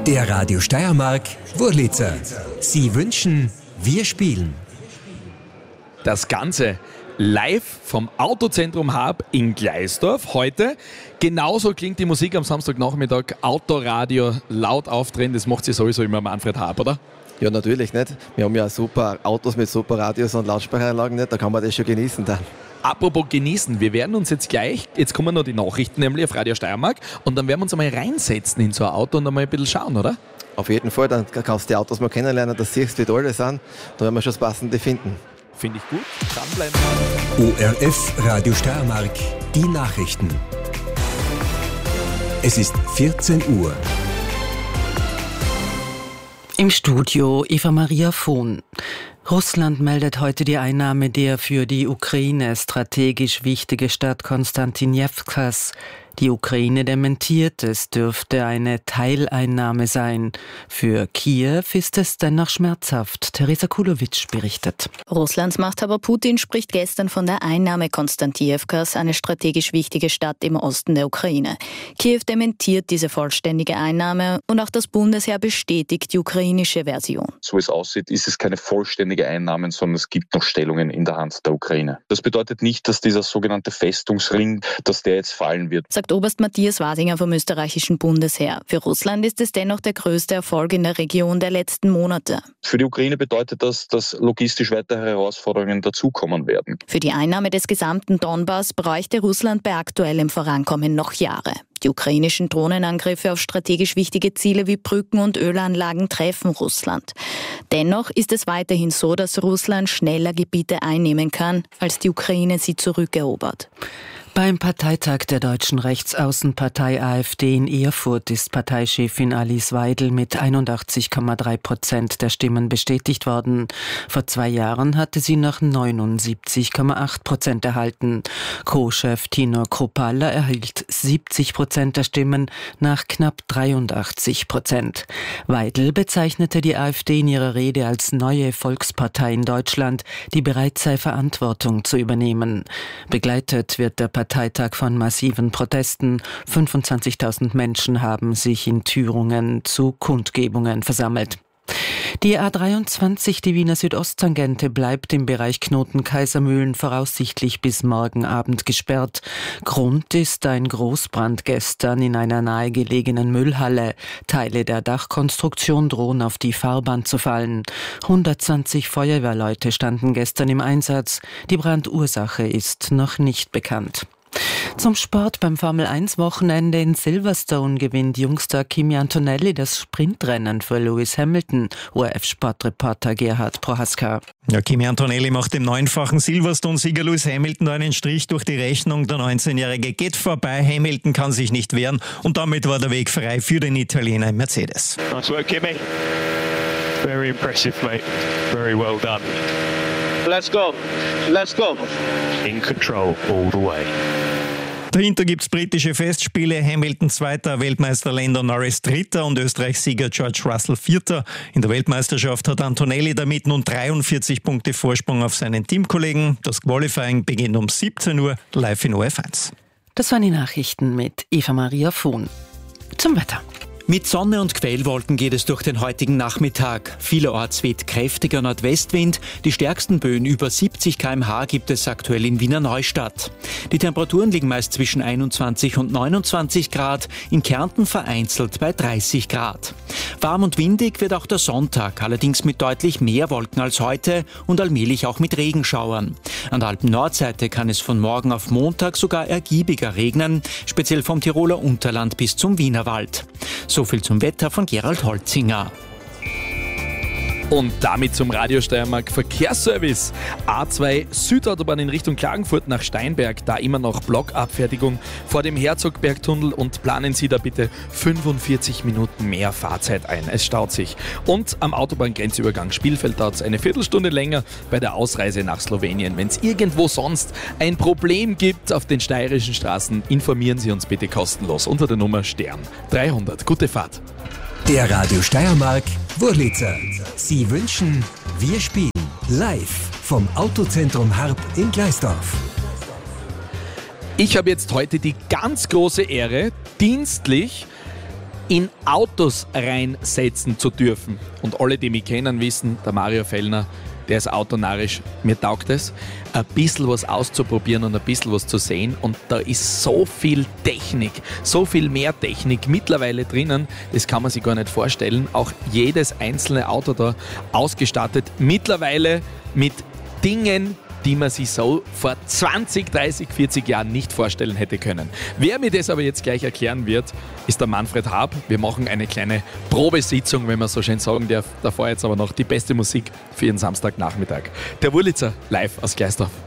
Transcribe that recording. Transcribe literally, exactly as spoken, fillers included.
Der Radio Steiermark Wurlitzer. Sie wünschen, wir spielen. Das Ganze live vom Autozentrum Harp in Gleisdorf. Heute, genauso klingt die Musik am Samstagnachmittag. Autoradio laut aufdrehen, das macht sie sowieso immer Manfred Harp, oder? Ja, natürlich nicht. Wir haben ja super Autos mit super Radios und Lautsprecheranlagen nicht, da kann man das schon genießen dann. Apropos genießen, wir werden uns jetzt gleich, jetzt kommen noch die Nachrichten nämlich auf Radio Steiermark und dann werden wir uns einmal reinsetzen in so ein Auto und einmal ein bisschen schauen, oder? Auf jeden Fall, dann kannst du die Autos mal kennenlernen, das siehst du, wie toll die sind, da werden wir schon das Passende finden. Finde ich gut, dranbleiben. O R F Radio Steiermark, die Nachrichten. Es ist vierzehn Uhr. Im Studio Eva Maria Vohn. Russland meldet heute die Einnahme der für die Ukraine strategisch wichtige Stadt Konstantinewkas. Die Ukraine dementiert, es dürfte eine Teileinnahme sein. Für Kiew ist es dennoch schmerzhaft. Teresa Kulowitsch berichtet. Russlands Machthaber Putin spricht gestern von der Einnahme Konstantinewkas, eine strategisch wichtige Stadt im Osten der Ukraine. Kiew dementiert diese vollständige Einnahme und auch das Bundesheer bestätigt die ukrainische Version. So wie es aussieht, ist es keine vollständige Einnahme, sondern es gibt noch Stellungen in der Hand der Ukraine. Das bedeutet nicht, dass dieser sogenannte Festungsring, dass der jetzt fallen wird. Sagt Oberst Matthias Wasinger vom österreichischen Bundesheer. Für Russland ist es dennoch der größte Erfolg in der Region der letzten Monate. Für die Ukraine bedeutet das, dass logistisch weitere Herausforderungen dazukommen werden. Für die Einnahme des gesamten Donbass bräuchte Russland bei aktuellem Vorankommen noch Jahre. Die ukrainischen Drohnenangriffe auf strategisch wichtige Ziele wie Brücken und Ölanlagen treffen Russland. Dennoch ist es weiterhin so, dass Russland schneller Gebiete einnehmen kann, als die Ukraine sie zurückerobert. Beim Parteitag der deutschen Rechtsaußenpartei AfD in Erfurt ist Parteichefin Alice Weidel mit einundachtzig Komma drei Prozent der Stimmen bestätigt worden. Vor zwei Jahren hatte sie noch neunundsiebzig Komma acht Prozent erhalten. Co-Chef Tino Kruppalla erhielt siebzig Prozent der Stimmen nach knapp dreiundachtzig Prozent. Weidel bezeichnete die AfD in ihrer Rede als neue Volkspartei in Deutschland, die bereit sei, Verantwortung zu übernehmen. Begleitet wird der Parteitag von massiven Protesten. fünfundzwanzigtausend Menschen haben sich in Thüringen zu Kundgebungen versammelt. Die A dreiundzwanzig, die Wiener Südosttangente, bleibt im Bereich Knoten Kaisermühlen voraussichtlich bis morgen Abend gesperrt. Grund ist ein Großbrand gestern in einer nahegelegenen Müllhalle. Teile der Dachkonstruktion drohen auf die Fahrbahn zu fallen. hundertzwanzig Feuerwehrleute standen gestern im Einsatz. Die Brandursache ist noch nicht bekannt. Zum Sport: beim Formel eins Wochenende in Silverstone gewinnt Jungstar Kimi Antonelli das Sprintrennen für Lewis Hamilton. O R F-Sportreporter Gerhard Prohaska. Ja, Kimi Antonelli macht dem neunfachen Silverstone-Sieger Lewis Hamilton einen Strich durch die Rechnung. Der neunzehnjährige geht vorbei, Hamilton kann sich nicht wehren und damit war der Weg frei für den Italiener im Mercedes. Nice work, Kimi. Very impressive, mate. Very well done. Let's go. Let's go. In control all the way. Dahinter gibt es britische Festspiele. Hamilton Zweiter, Weltmeister Lando Norris Dritter und Österreichs Sieger George Russell Vierter. In der Weltmeisterschaft hat Antonelli damit nun dreiundvierzig Punkte Vorsprung auf seinen Teamkollegen. Das Qualifying beginnt um siebzehn Uhr, live in O R F eins. Das waren die Nachrichten mit Eva Maria Vohn. Zum Wetter. Mit Sonne und Quellwolken geht es durch den heutigen Nachmittag. Vielerorts weht kräftiger Nordwestwind. Die stärksten Böen über siebzig Kilometer pro Stunde gibt es aktuell in Wiener Neustadt. Die Temperaturen liegen meist zwischen einundzwanzig und neunundzwanzig Grad, in Kärnten vereinzelt bei dreißig Grad. Warm und windig wird auch der Sonntag, allerdings mit deutlich mehr Wolken als heute und allmählich auch mit Regenschauern. An der Alpen-Nordseite kann es von morgen auf Montag sogar ergiebiger regnen, speziell vom Tiroler Unterland bis zum Wienerwald. So viel zum Wetter von Gerald Holzinger. Und damit zum Radio Steiermark Verkehrsservice. A zwei Südautobahn in Richtung Klagenfurt nach Steinberg, da immer noch Blockabfertigung vor dem Herzogbergtunnel und planen Sie da bitte fünfundvierzig Minuten mehr Fahrzeit ein. Es staut sich. Und am Autobahngrenzübergang Spielfeld dauert es eine Viertelstunde länger bei der Ausreise nach Slowenien. Wenn es irgendwo sonst ein Problem gibt auf den steirischen Straßen, informieren Sie uns bitte kostenlos unter der Nummer Stern dreihundert. Gute Fahrt. Der Radio Steiermark Wurlitzer. Sie wünschen, wir spielen. Live vom Autozentrum Harp in Gleisdorf. Ich habe jetzt heute die ganz große Ehre, dienstlich in Autos reinsetzen zu dürfen. Und alle, die mich kennen, wissen, der Mario Fellner, der ist autonarisch. Mir taugt es, ein bisschen was auszuprobieren und ein bisschen was zu sehen. Und da ist so viel Technik, so viel mehr Technik mittlerweile drinnen, das kann man sich gar nicht vorstellen. Auch jedes einzelne Auto da ausgestattet, mittlerweile mit Dingen, die man sich so vor zwanzig, dreißig, vierzig Jahren nicht vorstellen hätte können. Wer mir das aber jetzt gleich erklären wird, ist der Manfred Haab. Wir machen eine kleine Probesitzung, wenn man so schön sagen darf. Davor jetzt aber noch die beste Musik für Ihren Samstagnachmittag. Der Wurlitzer live aus Gleisdorf.